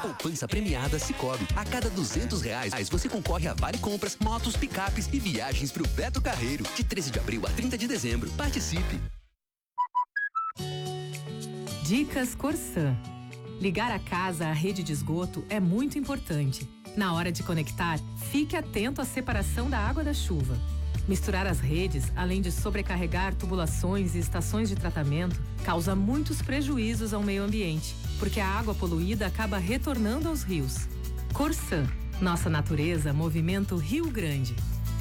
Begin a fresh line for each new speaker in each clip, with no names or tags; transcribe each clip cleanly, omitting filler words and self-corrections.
Poupança premiada Sicoob. A cada R$200 você concorre a vale compras, motos, picapes e viagens pro Beto Carreiro. De 13 de abril a 30 de dezembro. Participe.
Dicas Corsã. Ligar a casa à rede de esgoto é muito importante. Na hora de conectar, fique atento à separação da água da chuva. Misturar as redes, além de sobrecarregar tubulações e estações de tratamento, causa muitos prejuízos ao meio ambiente, porque a água poluída acaba retornando aos rios. Corsã, nossa natureza movimenta o Rio Grande.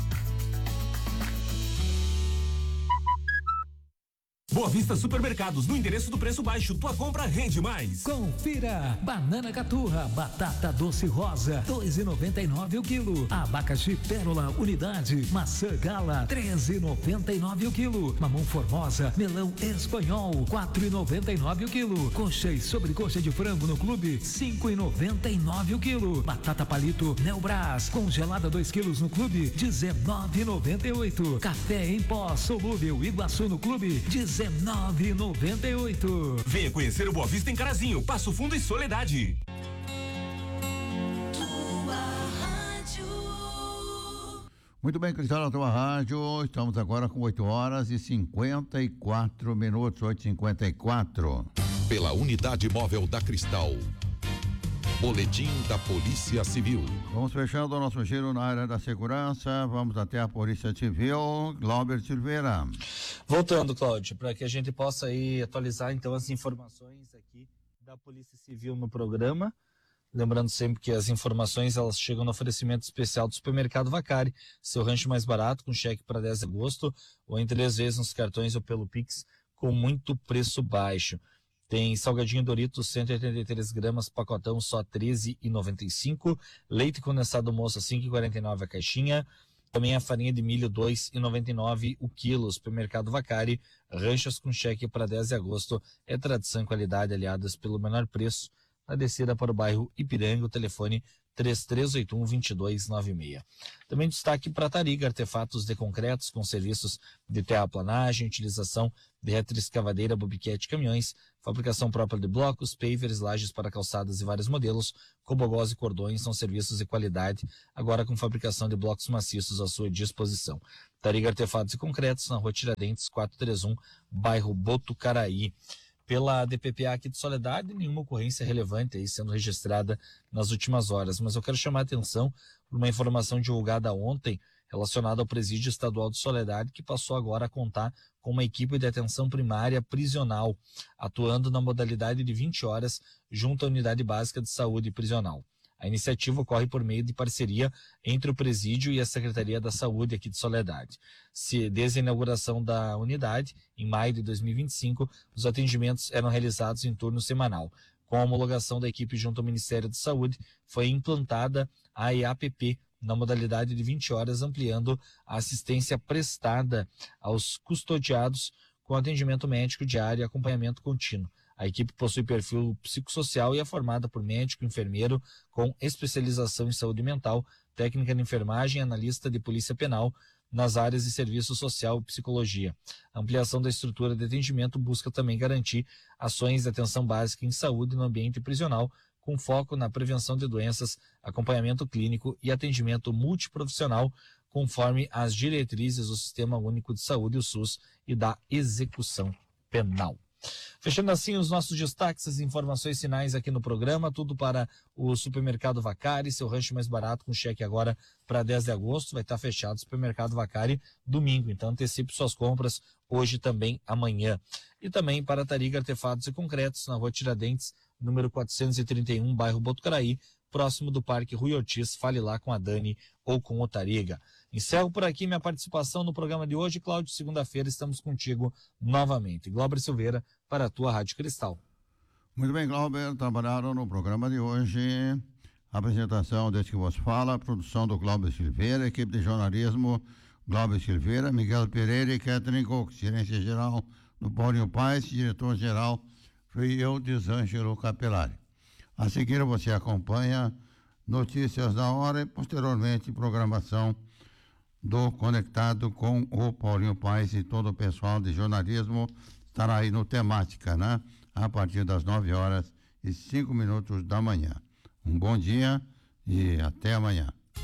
Boa Vista Supermercados, no endereço do preço baixo, tua compra rende mais.
Confira, banana caturra, batata doce rosa, 2,99 o quilo. Abacaxi pérola, unidade, maçã gala, 13,99 o quilo. Mamão formosa, melão espanhol, 4,99 o quilo. Coxa e sobrecoxa de frango no clube, 5,99 o quilo. Batata palito Neobras, congelada 2 quilos no clube, 19,98. Café em pó solúvel Iguaçu no clube, 19,98.
Venha conhecer o Boa Vista em Carazinho, Passo Fundo e Soledade.
Muito bem, Cristal, na tua rádio. Estamos agora com 8h54, 8h54.
Pela Unidade Móvel da Cristal. Boletim da Polícia Civil.
Vamos fechando o nosso giro na área da segurança. Vamos até a Polícia Civil. Glauber Silveira.
Voltando, Cláudio, para que a gente possa aí atualizar então as informações aqui da Polícia Civil no programa. Lembrando sempre que as informações elas chegam no oferecimento especial do Supermercado Vacari, seu rancho mais barato, com cheque para 10 de agosto, ou em 3 vezes nos cartões ou pelo Pix, com muito preço baixo. Tem salgadinho Doritos, 183 gramas, pacotão só R$13,95. Leite condensado moça, R$5,49 a caixinha. Também a farinha de milho, R$2,99 o quilo. Supermercado Vacari, ranchas com cheque para 10 de agosto. É tradição e qualidade aliadas pelo menor preço. Na descida para o bairro Ipiranga, o telefone 3381-2296. Também destaque para Tariga, artefatos de concretos com serviços de terraplanagem, utilização de retroescavadeira, bobiquete, caminhões, fabricação própria de blocos, pavers, lajes para calçadas e vários modelos, cobogós e cordões são serviços de qualidade, agora com fabricação de blocos maciços à sua disposição. Tariga, artefatos e concretos, na Rua Tiradentes 431, bairro Botucaraí. Pela DPPA aqui de Soledade, nenhuma ocorrência relevante aí sendo registrada nas últimas horas, mas eu quero chamar a atenção por uma informação divulgada ontem relacionada ao Presídio Estadual de Soledade, que passou agora a contar com uma equipe de atenção primária prisional, atuando na modalidade de 20 horas junto à Unidade Básica de Saúde Prisional. A iniciativa ocorre por meio de parceria entre o Presídio e a Secretaria da Saúde aqui de Soledade. Desde a inauguração da unidade, em maio de 2025, os atendimentos eram realizados em turno semanal. Com a homologação da equipe junto ao Ministério da Saúde, foi implantada a EAPP na modalidade de 20 horas, ampliando a assistência prestada aos custodiados com atendimento médico diário e acompanhamento contínuo. A equipe possui perfil psicossocial e é formada por médico, enfermeiro com especialização em saúde mental, técnica de enfermagem e analista de polícia penal nas áreas de serviço social e psicologia. A ampliação da estrutura de atendimento busca também garantir ações de atenção básica em saúde no ambiente prisional, com foco na prevenção de doenças, acompanhamento clínico e atendimento multiprofissional, conforme as diretrizes do Sistema Único de Saúde, o SUS, e da execução penal. Fechando assim os nossos destaques, as informações finais aqui no programa, tudo para o Supermercado Vacari, seu rancho mais barato, com cheque agora para 10 de agosto, vai estar fechado o Supermercado Vacari domingo, então antecipe suas compras hoje também, amanhã. E também para Tariga, artefatos e concretos, na Rua Tiradentes, número 431, bairro Botucaraí, próximo do Parque Rui Ortiz. Fale lá com a Dani ou com o Tariga. Encerro por aqui minha participação no programa de hoje, Cláudio. Segunda-feira estamos contigo novamente. Glauber Silveira, para a tua Rádio Cristal.
Muito bem, Glauber, trabalharam no programa de hoje. Apresentação desse que vos fala, produção do Glauber Silveira, equipe de jornalismo Glauber Silveira, Miguel Pereira e Catherine Cox, gerência geral do Paulinho Paes, diretor-geral fui eu, Desângelo Capelari. A seguir você acompanha notícias da hora e posteriormente programação do Conectado com o Paulinho Paes e todo o pessoal de jornalismo estará aí no Temática, né? A partir das 9h05 da manhã. Um bom dia e até amanhã.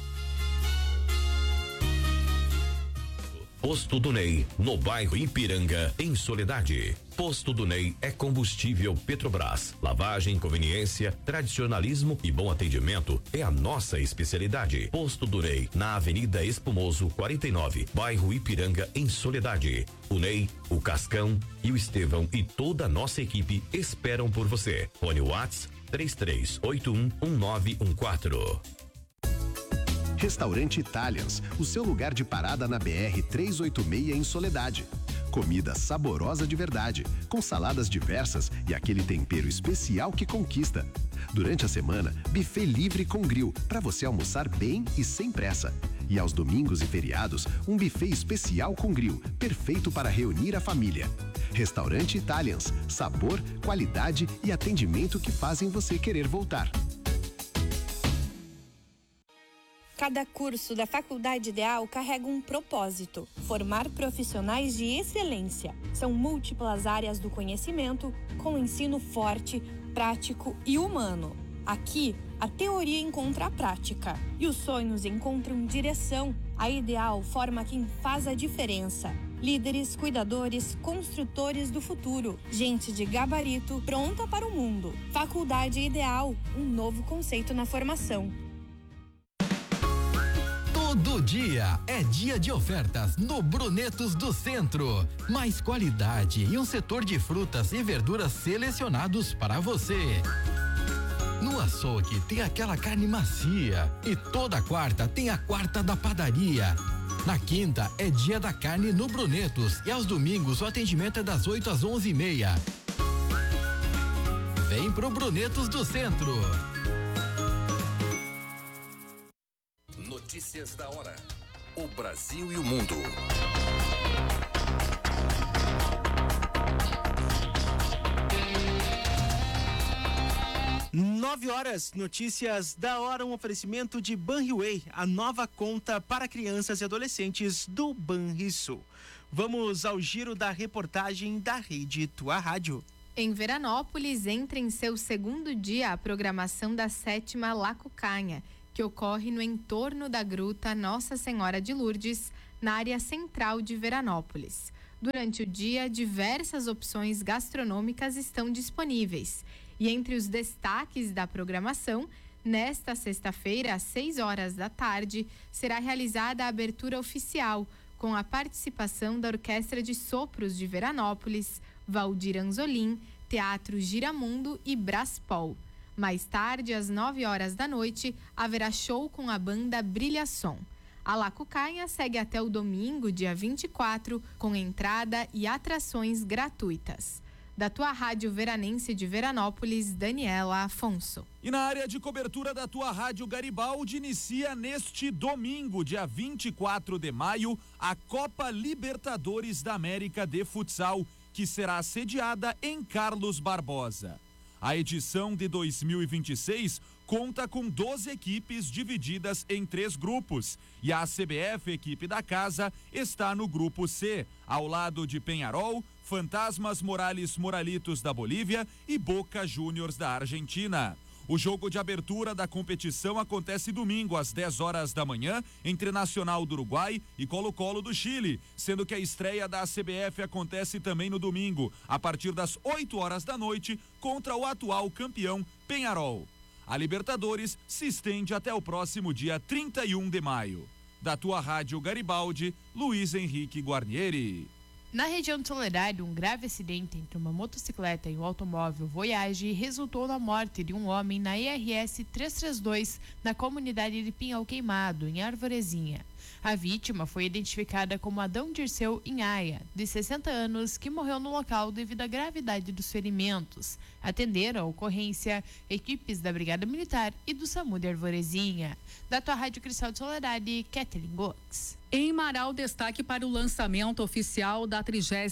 Posto do Ney, no bairro Ipiranga, em Soledade. Posto do Ney é combustível Petrobras. Lavagem, conveniência, tradicionalismo e bom atendimento é a nossa especialidade. Posto do Ney, na Avenida Espumoso 49, bairro Ipiranga, em Soledade. O Ney, o Cascão e o Estevão e toda a nossa equipe esperam por você. Fone Whats 33811914.
Restaurante Italians, o seu lugar de parada na BR 386 em Soledade. Comida saborosa de verdade, com saladas diversas e aquele tempero especial que conquista. Durante a semana, buffet livre com grill, para você almoçar bem e sem pressa. E aos domingos e feriados, um buffet especial com grill, perfeito para reunir a família. Restaurante Italians, sabor, qualidade e atendimento que fazem você querer voltar.
Cada curso da Faculdade Ideal carrega um propósito: formar profissionais de excelência. São múltiplas áreas do conhecimento, com ensino forte, prático e humano. Aqui, a teoria encontra a prática e os sonhos encontram direção. A Ideal forma quem faz a diferença. Líderes, cuidadores, construtores do futuro. Gente de gabarito pronta para o mundo. Faculdade Ideal, um novo conceito na formação.
Todo dia é dia de ofertas no Brunetos do Centro. Mais qualidade e um setor de frutas e verduras selecionados para você. No açougue tem aquela carne macia e toda quarta tem a quarta da padaria. Na quinta é dia da carne no Brunetos e aos domingos o atendimento é das 8 às 11h30. Vem pro Brunetos do Centro.
Notícias da hora. O Brasil e o mundo.
9h, notícias da hora, um oferecimento de Banriway, a nova conta para crianças e adolescentes do Banrisul. Vamos ao giro da reportagem da Rede Tua Rádio.
Em Veranópolis, entra em seu segundo dia a programação da 7ª Lacucanha, que ocorre no entorno da Gruta Nossa Senhora de Lourdes, na área central de Veranópolis. Durante o dia, diversas opções gastronômicas estão disponíveis. E entre os destaques da programação, nesta sexta-feira, às 6h, será realizada a abertura oficial, com a participação da Orquestra de Sopros de Veranópolis, Valdir Anzolin, Teatro Giramundo e Braspol. Mais tarde, às 9h, haverá show com a banda Brilhação. A Lacucanha segue até o domingo, dia 24, com entrada e atrações gratuitas. Da Tua Rádio Veranense de Veranópolis, Daniela Afonso.
E na área de cobertura da Tua Rádio Garibaldi, inicia neste domingo, dia 24 de maio, a Copa Libertadores da América de Futsal, que será sediada em Carlos Barbosa. A edição de 2026 conta com 12 equipes divididas em 3 grupos e a CBF, equipe da casa, está no grupo C, ao lado de Peñarol, Fantasmas Morales Moralitos da Bolívia e Boca Juniors da Argentina. O jogo de abertura da competição acontece domingo às 10h entre Nacional do Uruguai e Colo-Colo do Chile, sendo que a estreia da CBF acontece também no domingo, a partir das 20h contra o atual campeão Peñarol. A Libertadores se estende até o próximo dia 31 de maio. Da Tua Rádio Garibaldi, Luiz Henrique Guarnieri.
Na região de Soledade, um grave acidente entre uma motocicleta e um automóvel Voyage resultou na morte de um homem na IRS 332, na comunidade de Pinhal Queimado, em Arvorezinha. A vítima foi identificada como Adão Dirceu Inhaia, de 60 anos, que morreu no local devido à gravidade dos ferimentos. Atenderam a ocorrência equipes da Brigada Militar e do SAMU de Arvorezinha. Da Tua Rádio Cristal de Soledade, Kathleen Gox.
Em Marau, destaque para o lançamento oficial da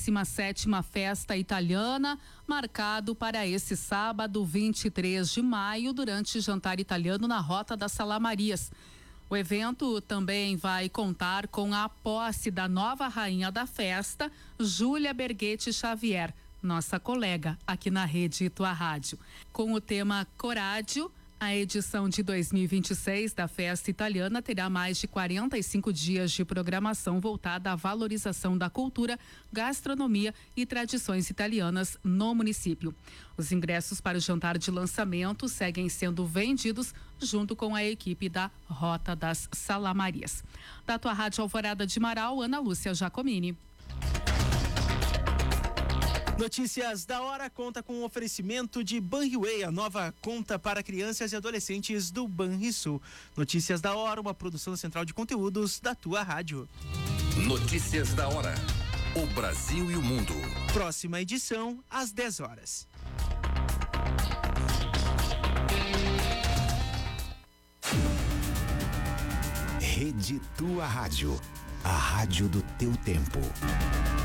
37ª Festa Italiana, marcado para esse sábado, 23 de maio, durante jantar italiano na Rota das Salamarias. O evento também vai contar com a posse da nova rainha da festa, Júlia Berghetti Xavier, nossa colega aqui na Rede Tua Rádio. Com o tema Corádio, A edição de 2026 da Festa Italiana terá mais de 45 dias de programação voltada à valorização da cultura, gastronomia e tradições italianas no município. Os ingressos para o jantar de lançamento seguem sendo vendidos junto com a equipe da Rota das Salamarias. Da tua Rádio Alvorada de Marau, Ana Lúcia Giacomini.
Notícias da hora conta com o oferecimento de Banriway, a nova conta para crianças e adolescentes do Banrisul. Notícias da hora, uma produção central de conteúdos da tua rádio.
Notícias da hora. O Brasil e o mundo.
Próxima edição, às 10 horas.
Rede Tua Rádio. A rádio do teu tempo.